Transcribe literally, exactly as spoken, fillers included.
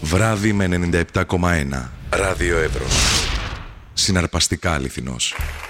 Βράδυ με ενενήντα επτά κόμμα ένα. Ράδιο Εύρος. Συναρπαστικά αληθινός.